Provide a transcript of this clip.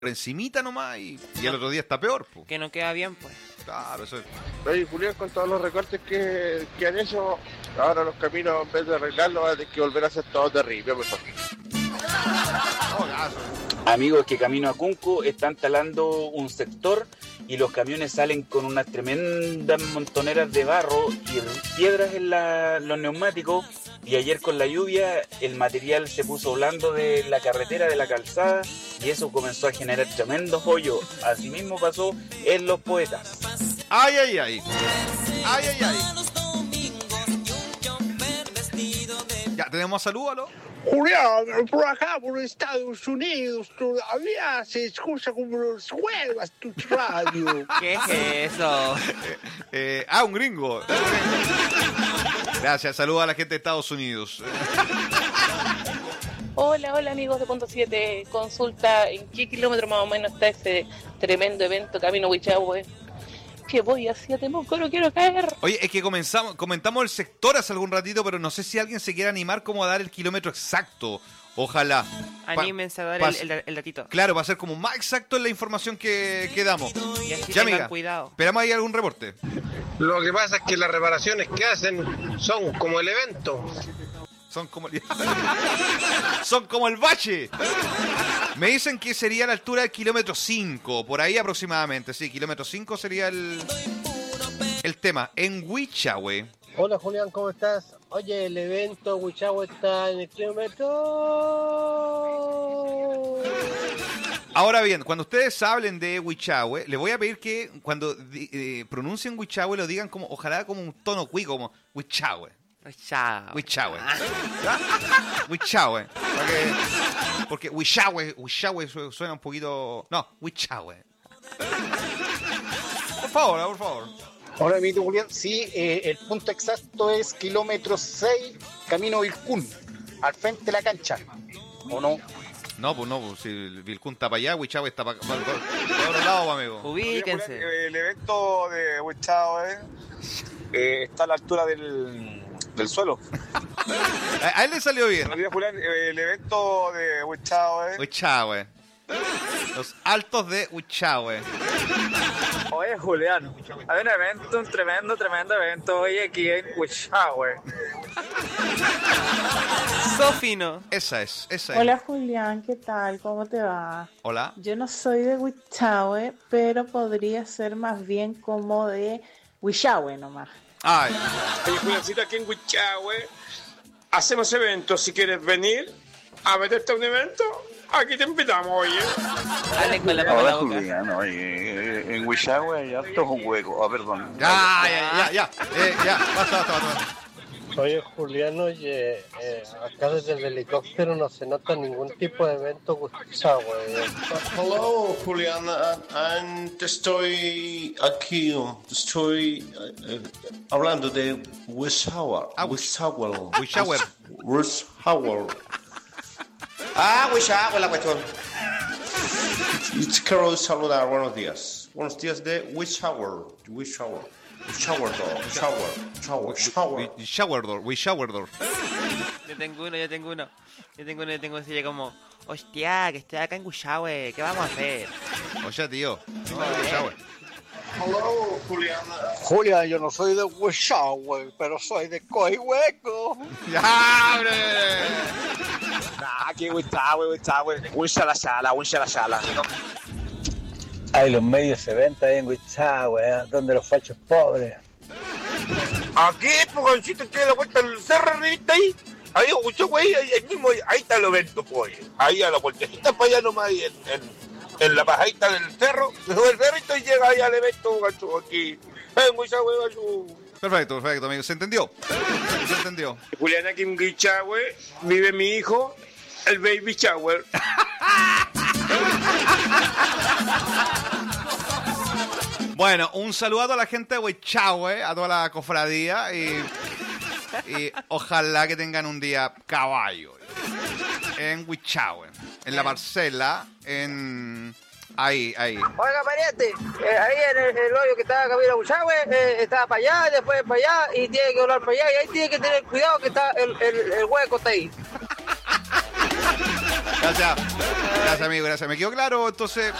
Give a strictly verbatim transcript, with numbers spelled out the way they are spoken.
encimita nomás y, y el otro día está peor, pues. Que no queda bien, pues. Claro, eso es. Oye, Julián, con todos los recortes que, que han hecho, ahora los caminos, en vez de arreglarlos, van a tener que volver a hacer todo terrible, mejor. Amigos que camino a Cunco están talando un sector y los camiones salen con unas tremendas montoneras de barro y piedras en la, los neumáticos, y ayer con la lluvia el material se puso blando de la carretera, de la calzada, y eso comenzó a generar tremendos hoyos. Así mismo pasó en Los Poetas. Ay, ay, ay. Ay, ay, ay. Ya, ¿tenemos saludos, ¿no? Julián, por acá, por Estados Unidos, todavía se escucha como los huevas tu radio. ¿Qué es eso? eh, eh, ah, un gringo. Gracias, saludos a la gente de Estados Unidos. Hola, hola amigos de Punto siete. Consulta, ¿en qué kilómetro más o menos está ese tremendo evento Camino Huichahue? Que voy hacia Temuco, no quiero caer. Oye, es que comenzamos, comentamos el sector hace algún ratito, pero no sé si alguien se quiere animar como a dar el kilómetro exacto. Ojalá. Anímense a dar pa, el, el, el datito. Claro, va a ser como más exacto en la información que, que damos. Y así ya, tengan amiga, cuidado. esperamos ahí algún reporte. Lo que pasa es que las reparaciones que hacen son como el evento. Son como el... Son como el bache. Me dicen que sería a la altura del kilómetro cinco, por ahí aproximadamente. Sí, kilómetro cinco sería el, el tema. En Huichahue. Hola Julián, ¿cómo estás? Oye, el evento Huichahue está en el kilómetro... Ahora bien, cuando ustedes hablen de Huichahue, les voy a pedir que cuando eh, pronuncien Huichahue lo digan como, ojalá como un tono cuico, como Huichahue. Huichahue. Huichahue. Huichahue. Porque, porque Huichahue, Huichahue suena un poquito... No, Huichahue. Por favor, por favor. Hola, amiguito Julián. Sí, eh, el punto exacto es kilómetro seis, camino Vilcún, al frente de la cancha. ¿O no? No, pues no, pues si Vilcún está para allá, Huichahue está para, para, para, para otro lado, amigo. Ubíquense. El evento de Huichahue eh, está a la altura del... del suelo. A, a él le salió bien. Buenos días, Julián. El evento de Huichahue. Huichahue. Los altos de Huichahue. Oye, Julián, hay un evento, un tremendo, tremendo evento hoy aquí en Huichahue. Sofino. Esa es, esa es. Hola Julián, ¿qué tal? ¿Cómo te va? Hola. Yo no soy de Huichahue, pero podría ser más bien como de Huichahue nomás. Ay. Oye, Juliancito, aquí en Huichahue hacemos eventos. Si quieres venir a meterte a un evento, aquí te invitamos, oye. Dale con la Hola, Julián, oye, en Huichahue hay hartos huecos. Ah, perdón. Ya, ya, ya, ya. Eh, ya, basta, basta, basta. Oye, Julián, oye, eh, acá desde el helicóptero no se nota ningún tipo de evento Huichahue. Hello, Julián, uh, estoy aquí, estoy uh, hablando de Huichahue. Huichahue. Huichahue. Huichahue. Ah, Huichahue la cuestión. Quiero saludar, buenos días. Buenos días de Huichahue. Huichahue. Shower door, shower, shower, shower. Shower door, we shower door. Yo tengo uno, yo tengo uno. Yo tengo uno, yo tengo así como, hostia, que estoy acá en Huichahue, ¿qué vamos a hacer? Oye, tío, no, Huichahue. Hello, Julián. Julián, yo no soy de Huichahue, pero soy de Coihueco. ¡Ya, hombre! Nah, aquí en Huichahue, Huichahue. Huicha la sala, huicha la sala. Hay los medios eventos ahí en Huichahue, ¿eh? Donde los fachos pobres. Aquí, poconcito, estoy a la vuelta del cerro, revista ahí. Ahí, Huichahue, ahí, ahí mismo, ahí está el evento, pues. Ahí a la vueltecita para allá nomás, ahí en, en, en la bajadita del cerro. Se sube el cerrito y llega ahí al evento, gacho, aquí. En Huichahue, gacho. Perfecto, perfecto, amigo. ¿Se entendió? Se entendió. Julián, aquí en Huichahue vive mi hijo, el Baby Shower. Bueno, un saludo a la gente de Huichahue, a toda la cofradía y, y ojalá que tengan un día caballo en Huichahue, en la parcela, en... Ahí, ahí. Oiga, pariente, eh, ahí en el, el hoyo que está camino a Huichahue, eh, está para allá, después para allá, y tiene que volar para allá, y ahí tiene que tener cuidado que está el, el, el hueco está ahí. Gracias. Gracias, amigo, gracias. Me quedó claro, entonces...